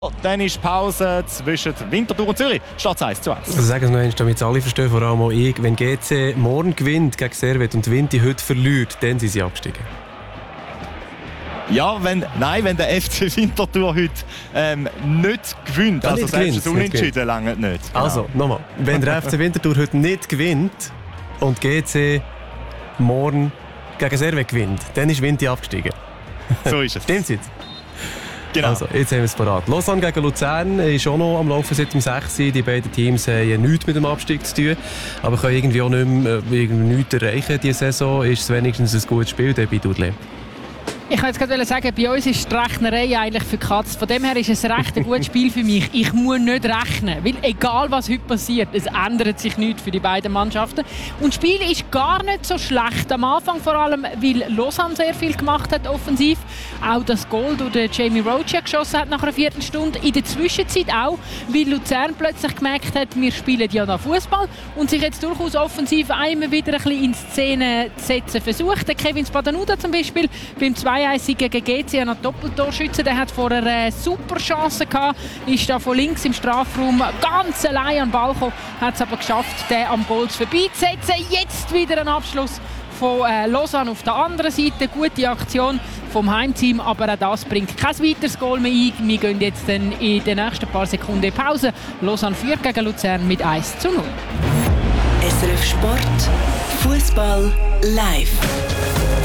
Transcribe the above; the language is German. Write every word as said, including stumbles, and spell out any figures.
Dann ist Pause zwischen Winterthur und Zürich. Statt eins zu eins. Also sagen wir noch eins, damit es alle verstehen, vor allem auch ich. Wenn G C morgen gewinnt gegen Servette und Vinti heute verliert, dann sind sie abgestiegen. Ja, wenn, nein, wenn der F C Winterthur heute ähm, nicht gewinnt, Ja, also nicht selbst gewinnt, das Unentschieden lange nicht. Genau. Also, nochmal. Wenn der F C Winterthur heute nicht gewinnt und G C morgen gegen Servette gewinnt, dann ist Vinti abgestiegen. So ist es. Stimmt's jetzt? Genau. Also, jetzt haben wir es parat. Lausanne gegen Luzern ist auch noch am Laufen seit dem sechs. Die beiden Teams haben nichts mit dem Abstieg zu tun, aber können irgendwie auch nicht mehr äh, irgendwie nichts erreichen diese Saison. Ist es wenigstens ein gutes Spiel, der bei Dudley? Ich wollte jetzt gerade sagen, bei uns ist die Rechnerei eigentlich für die Katz. Von dem her ist es recht ein gutes Spiel für mich. Ich muss nicht rechnen, weil egal was heute passiert, es ändert sich nichts für die beiden Mannschaften. Und das Spiel ist gar nicht so schlecht. Am Anfang vor allem, weil Lausanne sehr viel gemacht hat, offensiv. Auch das Goal durch den Jamie Roach geschossen hat nach einer Viertelstunde. In der Zwischenzeit auch, weil Luzern plötzlich gemerkt hat, wir spielen ja noch Fußball und sich jetzt durchaus offensiv einmal wieder ein bisschen in Szene zu setzen versucht. Der Kevin Spadanuda zum Beispiel beim zwei eins gegen G C an Doppeltorschütze. Der hat vorher eine super Chance gehabt, ist da von links im Strafraum ganz allein an den Ball gekommen, hat es aber geschafft, den am Goal vorbeizusetzen. Jetzt wieder ein Abschluss von äh, Lausanne auf der anderen Seite. Gute Aktion vom Heimteam, aber auch das bringt kein weiteres Goal mehr ein. Wir gehen jetzt dann in den nächsten paar Sekunden in Pause. Lausanne führt gegen Luzern mit eins zu null. S R F Sport, Fußball live.